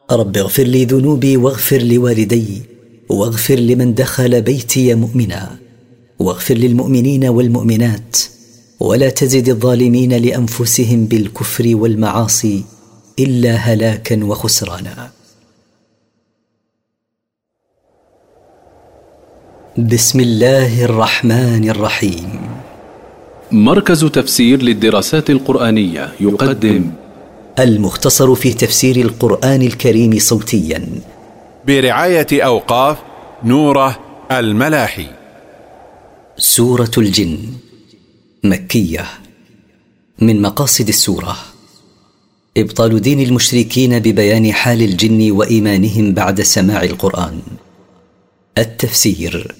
رب اغفر لي ذنوبي واغفر لوالدي واغفر لمن دخل بيتي مؤمنا واغفر للمؤمنين والمؤمنات ولا تزد الظالمين لأنفسهم بالكفر والمعاصي إلا هلاكا وخسرانا. بسم الله الرحمن الرحيم. مركز تفسير للدراسات القرآنية يقدم المختصر في تفسير القرآن الكريم صوتيا برعاية أوقاف نوره الملاحي. سورة الجن مكية. من مقاصد السورة إبطال دين المشركين ببيان حال الجن وإيمانهم بعد سماع القرآن. التفسير: